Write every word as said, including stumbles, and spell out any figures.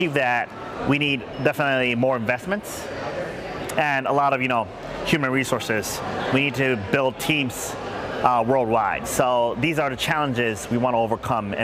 achieve that, we need definitely more investments and a lot of, you know, human resources. We need to build teams uh, worldwide. So these are the challenges we want to overcome. And